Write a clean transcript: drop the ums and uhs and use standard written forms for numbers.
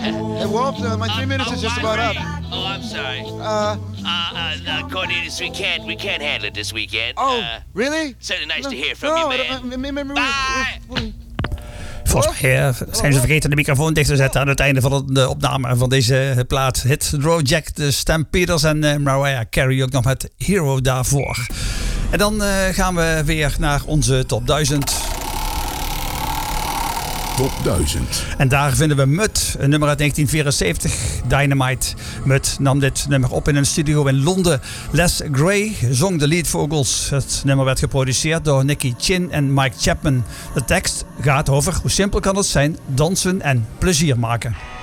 Hey, Walt, my 3 minutes is just about up. Oh, I'm sorry. Cornelius, we can't handle it this weekend. Really? Certainly nice to hear from you, man. Bye. Volgens mij zijn ze vergeten de microfoon dicht te zetten aan het einde van de opname van deze plaat. Hit Jack, de Stampeders en Mariah Carey ook nog met Hero daarvoor. En dan gaan we weer naar onze top 1000. Top 1000. En daar vinden we Mud, een nummer uit 1974, Dynamite. Mud nam dit nummer op in een studio in Londen. Les Gray zong de lead vocals. Het nummer werd geproduceerd door Nicky Chin en Mike Chapman. De tekst gaat over hoe simpel kan het zijn dansen en plezier maken.